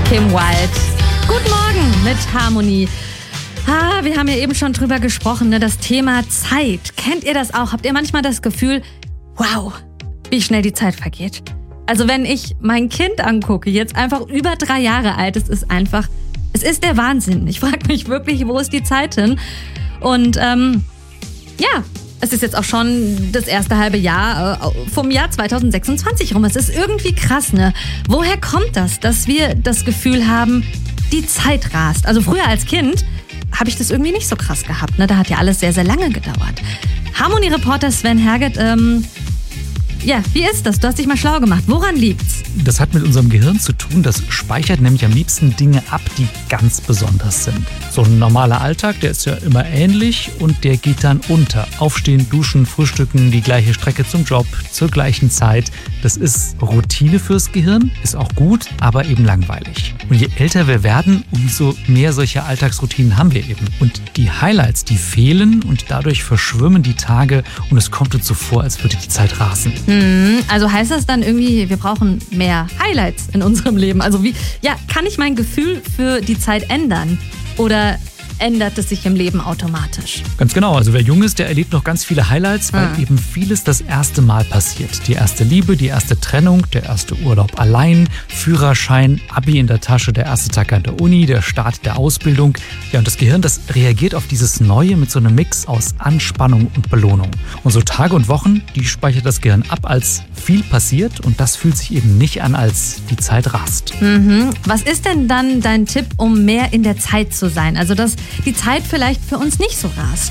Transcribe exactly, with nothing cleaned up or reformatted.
Kim Wilde. Guten Morgen mit Harmonie. Ah, wir haben ja eben schon drüber gesprochen, ne? Das Thema Zeit. Kennt ihr das auch? Habt ihr manchmal das Gefühl, wow, wie schnell die Zeit vergeht? Also wenn ich mein Kind angucke, jetzt einfach über drei Jahre alt, es ist einfach, es ist der Wahnsinn. Ich frage mich wirklich, wo ist die Zeit hin? Und ähm, ja, es ist jetzt auch schon das erste halbe Jahr äh, vom Jahr zwanzig sechsundzwanzig rum. Es ist irgendwie krass, ne? Woher kommt das, dass wir das Gefühl haben, die Zeit rast? Also früher als Kind habe ich das irgendwie nicht so krass gehabt, ne? Da hat ja alles sehr, sehr lange gedauert. Harmonie-Reporter Sven Herget, ähm, ja, wie ist das? Du hast dich mal schlau gemacht. Woran liegt's? Das hat mit unserem Gehirn zu tun. Das speichert nämlich am liebsten Dinge ab, die ganz besonders sind. So ein normaler Alltag, der ist ja immer ähnlich und der geht dann unter. Aufstehen, duschen, frühstücken, die gleiche Strecke zum Job, zur gleichen Zeit. Das ist Routine fürs Gehirn, ist auch gut, aber eben langweilig. Und je älter wir werden, umso mehr solche Alltagsroutinen haben wir eben. Und die Highlights, die fehlen und dadurch verschwimmen die Tage und es kommt uns so vor, als würde die Zeit rasen. Also heißt das dann irgendwie, wir brauchen mehr Highlights in unserem Leben? Also wie, ja, kann ich mein Gefühl für die Zeit ändern? Oder ändert es sich im Leben automatisch? Ganz genau, also wer jung ist, der erlebt noch ganz viele Highlights, weil Ah. eben vieles das erste Mal passiert. Die erste Liebe, die erste Trennung, der erste Urlaub allein, Führerschein, Abi in der Tasche, der erste Tag an der Uni, der Start der Ausbildung. Ja, und das Gehirn, das reagiert auf dieses Neue mit so einem Mix aus Anspannung und Belohnung. Und so Tage und Wochen, die speichert das Gehirn ab, als viel passiert und das fühlt sich eben nicht an, als die Zeit rast. Mhm. Was ist denn dann dein Tipp, um mehr in der Zeit zu sein? Also dass die Zeit vielleicht für uns nicht so rast?